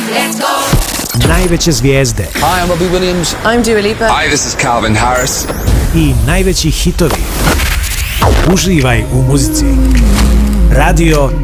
Najveće zvijezde. Hi, I'm Robbie Williams. I'm Dua Lipa. Hi, this is Calvin Harris. I najveći hitovi. Uživaj u muzici. Radio